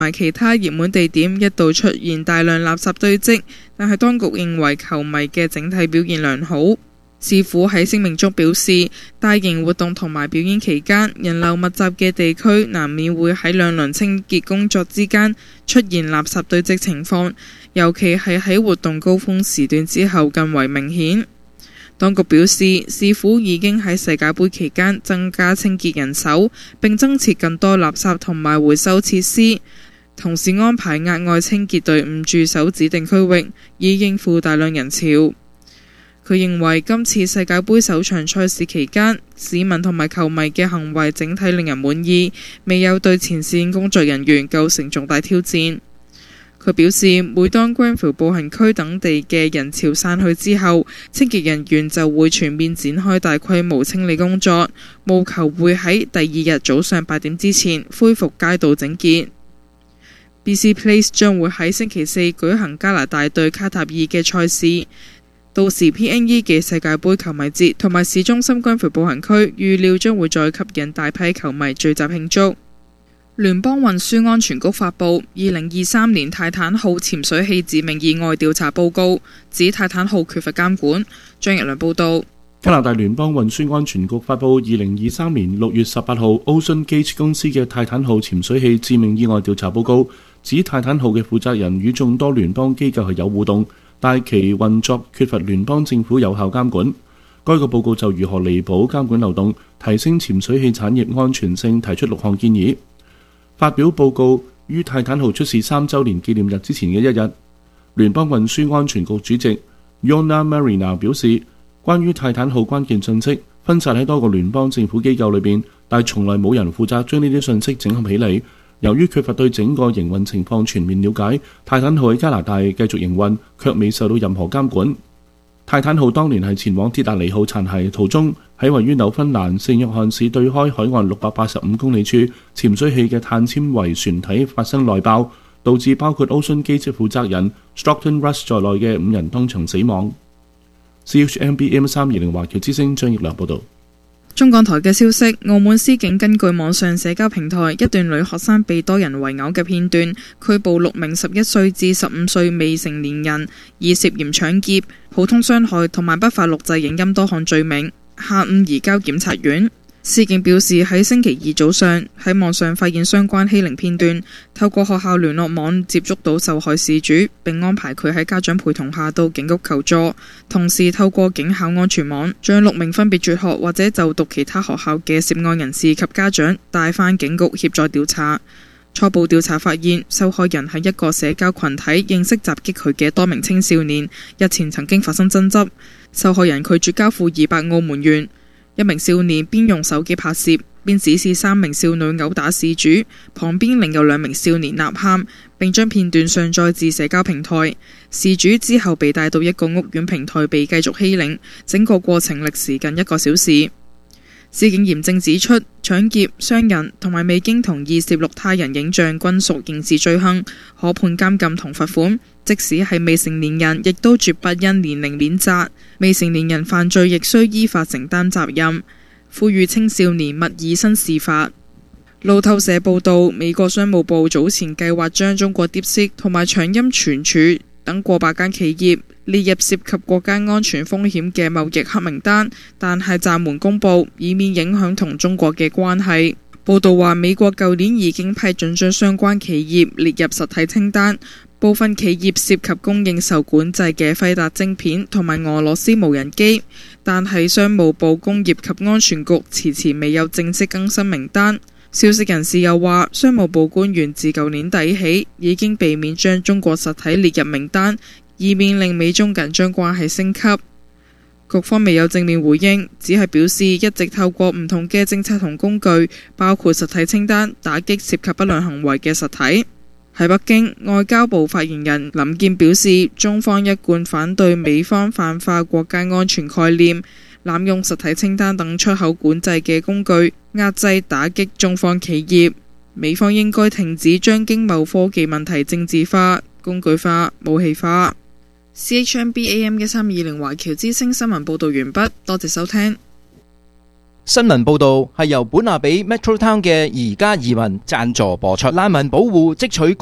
埋其他熱門地點一度出現大量垃圾堆積，但係當局認為球迷嘅整體表現良好。市府喺聲明中表示，大型活動同埋表演期間，人流密集嘅地區難免會喺兩輪清潔工作之間出現垃圾堆積情況，尤其係喺活動高峰時段之後更為明顯。當局表示，市府已經喺世界盃期間增加清潔人手，並增設更多垃圾同埋回收設施，同時安排額外清潔隊伍駐守指定區域，以應付大量人潮。佢認為今次世界盃首場賽事期間，市民同埋球迷嘅行為整體令人滿意，未有對前線工作人員構成重大挑戰。佢表示，每當 Grenfell 步行區等地嘅人潮散去之後，清潔人員就會全面展開大規模清理工作，務求會喺第二日早上8點之前恢復街道整潔。BC Place 將會喺星期四舉行加拿大對卡塔爾嘅賽事。到時 PNE 嘅世界盃球迷節同埋市中心 Grenfell 步行區預料將會再吸引大批球迷聚集慶祝。聯邦運輸安全局發布2023年泰坦號潛水器致命意外調查報告，指泰坦號缺乏監管。張日良報道。 加拿大聯邦運輸安全局發布2023年6月18號 OceanGate 公司嘅泰坦號潛水器致命意外調查報告，指泰坦號嘅負責人與眾多聯邦機構係有互動，但其運作缺乏聯邦政府有效監管。該個報告就如何彌補監管漏洞、提升潛水器產業安全性提出6項建議。發表報告於泰坦號出事3週年紀念日之前嘅一日，聯邦運輸安全局主席 Yona Marina 表示，關於泰坦號關鍵信息分散喺多個聯邦政府機構裏邊，但從來冇人負責將呢啲信息整合起嚟。由於缺乏對整個營運情況全面了解，泰坦號喺加拿大繼續營運，卻未受到任何監管。泰坦號當年係前往鐵達尼號殘骸途中，喺位於紐芬蘭聖約翰市對開海岸685公里處潛水器嘅碳纖維船體發生內爆，導致包括 OceanGate 負責人 Stockton Rush 在內嘅5人當場死亡。CHMB AM320 華僑之聲張奕良報導。 中港台嘅消息，澳門司警根據網上社交平台一段女學生被多人圍毆嘅片段，拘捕6名11歲至15歲未成年人，以涉嫌搶劫、普通傷害同埋不法錄製影音多項罪名，下午移交檢察院。司警表示，喺星期二早上喺網上發現相關欺凌片段，透過學校聯絡網接觸到受害事主，並安排佢喺家長陪同下到警局求助，同時透過警校安全網將6名分別輟學或者就讀其他學校嘅涉案人士及家長帶返警局協助調查。初步調查發現，受害人係一個社交群體認識襲擊佢嘅多名青少年，日前曾經發生爭執，受害人拒絕交付200澳門元。一名少年邊用手機拍攝，邊指示3名少女毆打事主，旁邊另有2名少年吶喊，並將片段上載至社交平台。事主之後被帶到一個屋苑平台被繼續欺凌，整個過程歷時近1個小時。司警嚴正指出，搶劫、傷人同埋未經同意攝錄他人影像均屬刑事罪行，可判監禁同罰款。即使係未成年人，亦都絕不因年齡免責。未成年人犯罪亦需依法承擔責任。呼籲青少年勿以身試法。路透社報道，美國商務部早前計劃將中國 DeepSeek 同埋長音存儲等過百間企業列入涉及國家安全風險嘅貿易黑名單，但係暫緩公佈，以免影響同中國嘅關係。報道話，美國舊年已經批准將相關企業列入實體清單，部分企業涉及供應受管制嘅輝達晶片同埋俄羅斯無人機，但係商務部工業及安全局遲遲未有正式更新名單。消息人士又話，商務部官員自舊年底起已經避免將中國實體列入名單，以免令美中緊張關係升級。局方未有正面回應，只係表示一直透過唔同嘅政策同工具，包括實體清單，打擊涉及不良行為嘅實體。喺北京，外交部發言人林健表示，中方一貫反對美方泛化國家安全概念，濫用實體清單等出口管制嘅工具，壓制打擊中方企業。美方應該停止將經貿科技問題政治化、工具化、武器化。CHMB AM 1320華僑之聲新聞報導完畢，多謝收聽。 新聞報導係由本拿比 Metro Town 嘅宜家移民贊助播出。難民保護積取